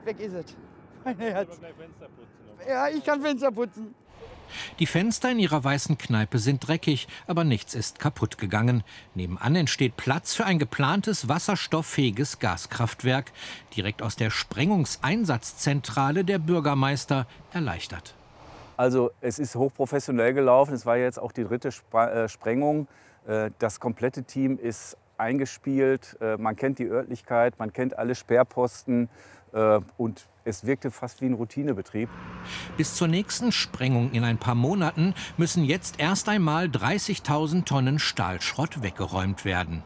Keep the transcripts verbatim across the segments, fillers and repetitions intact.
weg ist es. Mein Herz. Ja, ich kann Fenster putzen. Die Fenster in ihrer weißen Kneipe sind dreckig, aber nichts ist kaputt gegangen. Nebenan entsteht Platz für ein geplantes wasserstofffähiges Gaskraftwerk. Direkt aus der Sprengungseinsatzzentrale der Bürgermeister erleichtert. Also es ist hochprofessionell gelaufen. Es war jetzt auch die dritte Sprengung. Das komplette Team ist eingespielt. Man kennt die Örtlichkeit, man kennt alle Sperrposten. Und es wirkte fast wie ein Routinebetrieb. Bis zur nächsten Sprengung in ein paar Monaten müssen jetzt erst einmal dreißigtausend Tonnen Stahlschrott weggeräumt werden.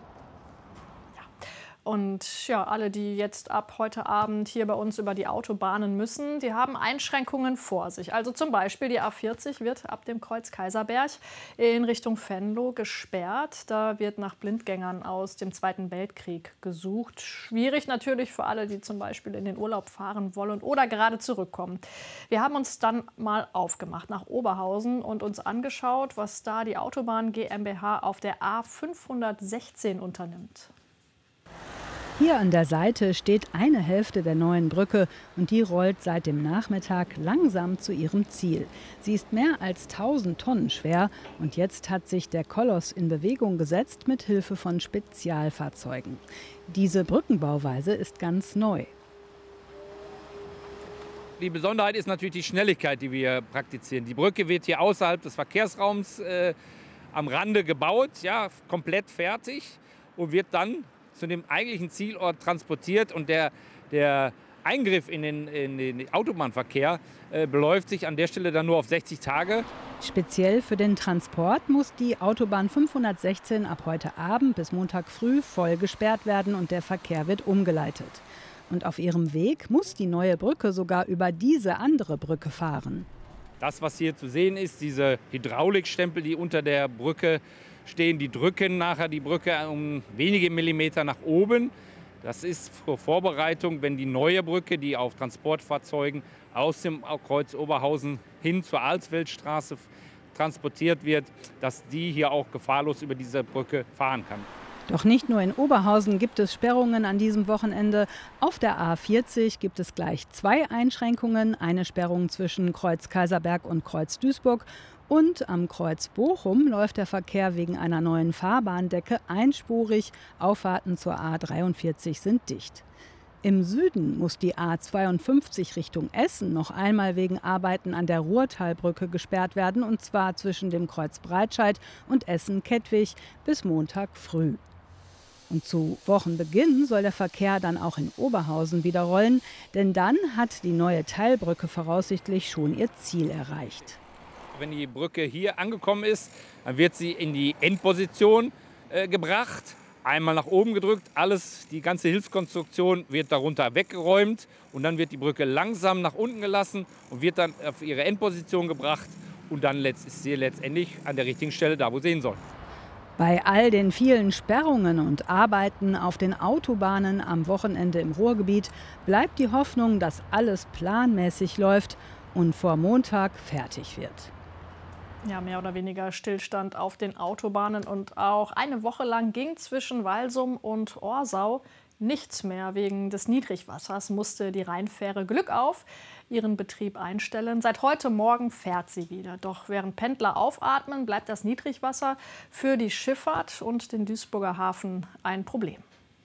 Und ja, alle, die jetzt ab heute Abend hier bei uns über die Autobahnen müssen, die haben Einschränkungen vor sich. Also zum Beispiel die A vierzig wird ab dem Kreuz Kaiserberg in Richtung Venlo gesperrt. Da wird nach Blindgängern aus dem Zweiten Weltkrieg gesucht. Schwierig natürlich für alle, die zum Beispiel in den Urlaub fahren wollen oder gerade zurückkommen. Wir haben uns dann mal aufgemacht nach Oberhausen und uns angeschaut, was da die Autobahn GmbH auf der A fünfhundertsechzehn unternimmt. Hier an der Seite steht eine Hälfte der neuen Brücke und die rollt seit dem Nachmittag langsam zu ihrem Ziel. Sie ist mehr als tausend Tonnen schwer und jetzt hat sich der Koloss in Bewegung gesetzt mit Hilfe von Spezialfahrzeugen. Diese Brückenbauweise ist ganz neu. Die Besonderheit ist natürlich die Schnelligkeit, die wir praktizieren. Die Brücke wird hier außerhalb des Verkehrsraums äh, am Rande gebaut, ja, komplett fertig und wird dann zu dem eigentlichen Zielort transportiert. Und der, der Eingriff in den, in den Autobahnverkehr äh, beläuft sich an der Stelle dann nur auf sechzig Tage. Speziell für den Transport muss die Autobahn fünfhundertsechzehn ab heute Abend bis Montag früh voll gesperrt werden und der Verkehr wird umgeleitet. Und auf ihrem Weg muss die neue Brücke sogar über diese andere Brücke fahren. Das, was hier zu sehen ist, diese Hydraulikstempel, die unter der Brücke stehen, die drücken nachher die Brücke um wenige Millimeter nach oben. Das ist zur Vorbereitung, wenn die neue Brücke, die auf Transportfahrzeugen aus dem Kreuz Oberhausen hin zur Alsfeldstraße transportiert wird, dass die hier auch gefahrlos über diese Brücke fahren kann. Doch nicht nur in Oberhausen gibt es Sperrungen an diesem Wochenende. Auf der A vierzig gibt es gleich zwei Einschränkungen. Eine Sperrung zwischen Kreuz Kaiserberg und Kreuz Duisburg. Und am Kreuz Bochum läuft der Verkehr wegen einer neuen Fahrbahndecke einspurig. Auffahrten zur A dreiundvierzig sind dicht. Im Süden muss die A zweiundfünfzig Richtung Essen noch einmal wegen Arbeiten an der Ruhrtalbrücke gesperrt werden. Und zwar zwischen dem Kreuz Breitscheid und Essen-Kettwig bis Montag früh. Und zu Wochenbeginn soll der Verkehr dann auch in Oberhausen wieder rollen. Denn dann hat die neue Teilbrücke voraussichtlich schon ihr Ziel erreicht. Wenn die Brücke hier angekommen ist, dann wird sie in die Endposition äh, gebracht, einmal nach oben gedrückt, alles, die ganze Hilfskonstruktion wird darunter weggeräumt und dann wird die Brücke langsam nach unten gelassen und wird dann auf ihre Endposition gebracht und dann ist sie letztendlich an der richtigen Stelle da, wo sie hin soll. Bei all den vielen Sperrungen und Arbeiten auf den Autobahnen am Wochenende im Ruhrgebiet bleibt die Hoffnung, dass alles planmäßig läuft und vor Montag fertig wird. Ja, mehr oder weniger Stillstand auf den Autobahnen und auch eine Woche lang ging zwischen Walsum und Orsau nichts mehr. Wegen des Niedrigwassers musste die Rheinfähre Glück auf ihren Betrieb einstellen. Seit heute Morgen fährt sie wieder. Doch während Pendler aufatmen, bleibt das Niedrigwasser für die Schifffahrt und den Duisburger Hafen ein Problem.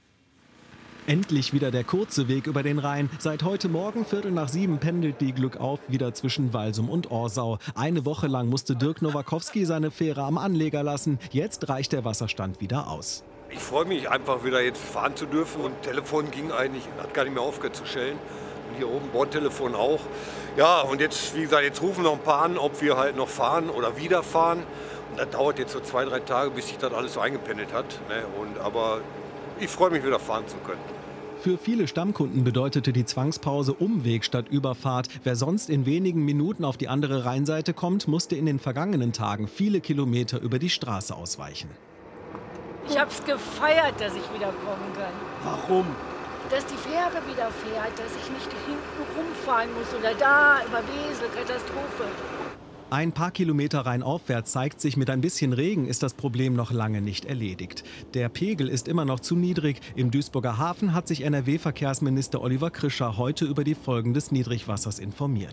Endlich wieder der kurze Weg über den Rhein. Seit heute Morgen Viertel nach sieben pendelt die Glückauf wieder zwischen Walsum und Orsau. Eine Woche lang musste Dirk Nowakowski seine Fähre am Anleger lassen. Jetzt reicht der Wasserstand wieder aus. Ich freue mich einfach wieder jetzt fahren zu dürfen. Und Telefon ging eigentlich, hat gar nicht mehr aufgehört zu schellen. Und hier oben Bordtelefon auch. Ja, und jetzt, wie gesagt, jetzt rufen noch ein paar an, ob wir halt noch fahren oder wieder fahren. Und das dauert jetzt so zwei, drei Tage, bis sich das alles so eingependelt hat. Ne? Und, aber ich freue mich wieder fahren zu können. Für viele Stammkunden bedeutete die Zwangspause Umweg statt Überfahrt. Wer sonst in wenigen Minuten auf die andere Rheinseite kommt, musste in den vergangenen Tagen viele Kilometer über die Straße ausweichen. Ich habe es gefeiert, dass ich wieder kommen kann. Warum? Dass die Fähre wieder fährt, dass ich nicht hinten rumfahren muss oder da über Wesel, Katastrophe. Ein paar Kilometer rheinaufwärts zeigt sich, mit ein bisschen Regen ist das Problem noch lange nicht erledigt. Der Pegel ist immer noch zu niedrig. Im Duisburger Hafen hat sich N R W-Verkehrsminister Oliver Krischer heute über die Folgen des Niedrigwassers informiert.